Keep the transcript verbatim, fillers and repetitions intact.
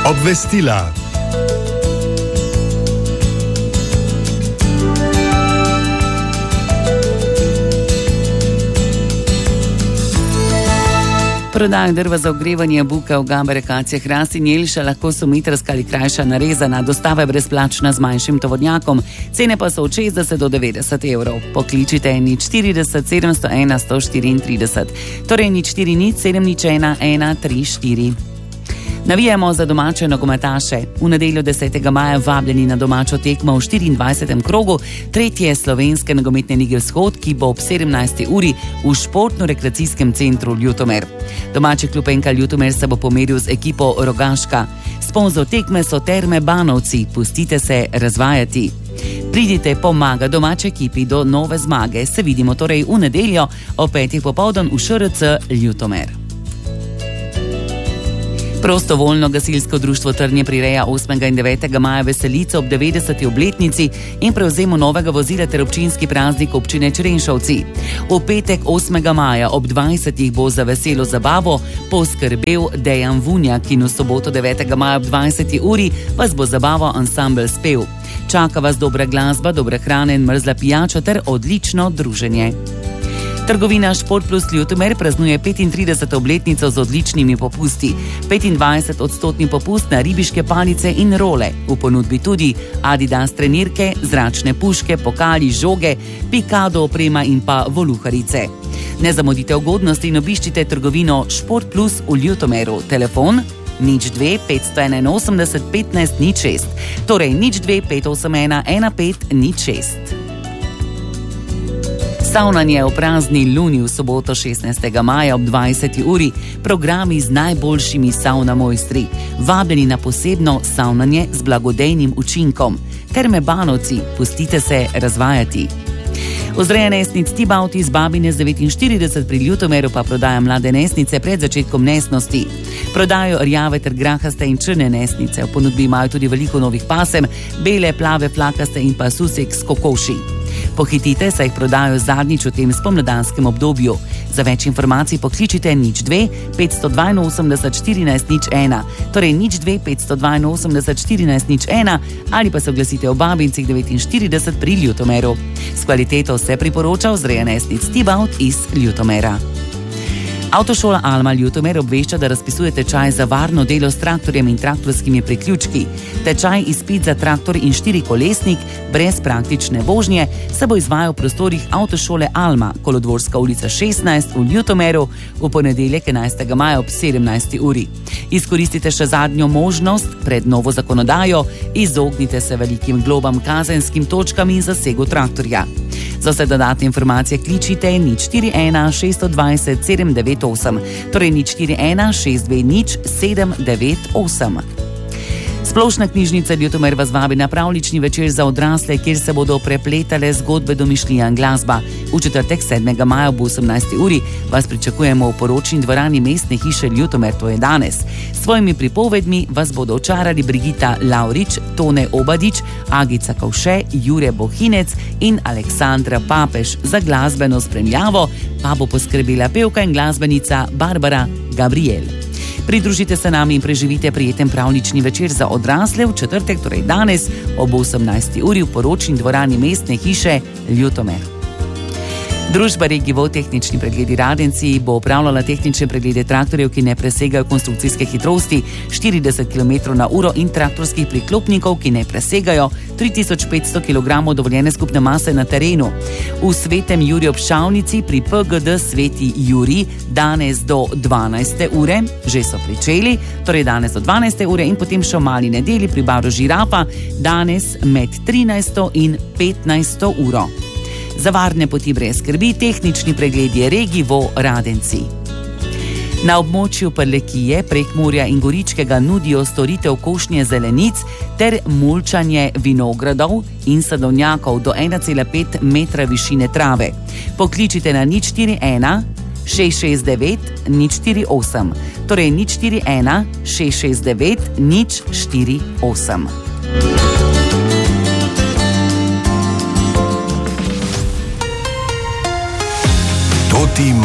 Obvestila. Prodajo drva za ogrevanje buka v Gaber, akacije, hrast in jelša lahko so metrska ali krajša narezana, dostava je brezplačna z manjšim tovornjakom, cene pa so od šestdeset do devetdeset evrov. Pokličite nič štirideset sedemsto ena sto štiriintrideset, torej nič štiri nič sedem nič ena ena tri štiri. Navijamo za domače nogometaše. V nedeljo desetega maja vabljeni na domačo tekmo v štiriindvajsetem krogu tretje slovenske nogometne lige Vzhod, ki bo ob sedemnajsti uri v športno-rekreacijskem centru Ljutomer. Domači klub N K Ljutomer se bo pomeril z ekipo Rogaška. Sponzor tekme so Terme Banovci. Pustite se razvajati. Pridite pomaga domači ekipi do nove zmage. Se vidimo torej v nedeljo ob petih popoldan v Š R C Ljutomer. Prostovoljno gasilsko društvo Trnje prireja osmega in devetega maja veselico ob devetdeseti obletnici in prevzemu novega vozila ter občinski praznik občine Črenšovci. V petek osmega maja ob dvajsetih bo za veselo zabavo poskrbel Dejan Vunjak in v soboto devetega maja ob dvajseti uri vas bo zabavo ansambel spel. Čaka vas dobra glasba, dobra hrana in mrzla pijača ter odlično druženje. Trgovina Šport Plus Ljutomer praznuje petintrideseto obletnico z odličnimi popusti. petindvajset odstotni popust na ribiške palice in role. V ponudbi tudi Adidas trenirke, zračne puške, pokali, žoge, pikado oprema in pa voluharice. Ne zamudite ugodnosti in obiščite trgovino Šport Plus v Ljutomeru. Telefon nič dve petsto enainosemdeset petnajst nič šest, torej nič dve pet osem ena ena pet nič šest. Savnanje v prazni luni v soboto šestnajstega maja ob dvajseti uri, programi z najboljšimi savna mojstri. Vabljeni na posebno savnanje z blagodejnim učinkom. Terme Banovci, pustite se razvajati. Vzreja nesnic Tibaut iz Babine z devetinštirideset pri Ljutomeru pa prodaja mlade nesnice pred začetkom nesnosti. Prodajo rjave ter grahaste in črne nesnice. V ponudbi imajo tudi veliko novih pasem, bele, plave, flakaste in pa susek s kokoši. Pohitite, saj jih prodajo zadnjič v tem spomladanskem obdobju. Za več informacij pokličite nič dve petsto dvainosemdeset štirinajst nič ena, torej nič dve petsto dvainosemdeset štirinajst nič ena ali pa se oglasite v Babincih devetinštirideset pri Ljutomeru. S kvaliteto se priporoča vzreja nesnic Tibaut iz Ljutomera. Avtošola Alma Ljutomer obvešča, da razpisuje tečaj za varno delo s traktorjem in traktorskimi priključki. Tečaj izpit za traktor in štirikolesnik brez praktične vožnje se bo izvajal v prostorih Avtošole Alma, Kolodvorska ulica šestnajst v Ljutomeru, v ponedeljek enajstega maja ob sedemnajsti uri. Izkoristite še zadnjo možnost pred novo zakonodajo, izognite se velikim globam, kazenskim točkam in zasegu traktorja. Za vse dodatne informacije kličite nič štiri ena šest dvajset sedem devet osem, torej nič štiri ena šest dve nič sedem devet osem. Splošna knjižnica Ljutomer vas vabi na pravlični večer za odrasle, kjer se bodo prepletale zgodbe, domišljija in glasba. V četrtek sedmega maja ob osemnajsti uri vas pričakujemo v poročni dvorani Mestne hiše Ljutomer, to je danes. S svojimi pripovedmi vas bodo očarali Brigita Lavrič, Tone Obadič, Agica Kovše, Jure Bohinec in Aleksandra Papež. Za glasbeno spremljavo pa bo poskrbela pevka in glasbenica Barbara Gabriel. Pridružite se nam in preživite prijeten pravlični večer za odrasle v četrtek, torej danes ob osemnajsti uri v poročni dvorani Mestne hiše Ljutomer. Družba Regivo tehnični pregledi Radenci bo opravljala tehnične preglede traktorjev, ki ne presegajo konstrukcijske hitrosti štirideset kilometrov na uro in traktorskih priklopnikov, ki ne presegajo tri tisoč petsto kilogramov dovoljene skupne mase na terenu. V Svetem Juriju ob Šavnici pri P G D Sveti Jurij danes do dvanajste ure, že so pričeli, torej danes do dvanajste ure in potem še v Mali nedelji pri baru Žirafa danes med trinajsto in petnajsto uro. Za varne poti brez skrbi, tehnični pregled je Regivo Radenci. Na območju Prlekije, Prekmurja in Goričkega nudijo storitev košnje zelenic ter mulčanje vinogradov in sadovnjakov do ena cela pet metra višine trave. Pokličite na nič štiri ena šest šest devet nič štiri osem, torej nič štiri ena šest šest devet nič štiri osem. Toti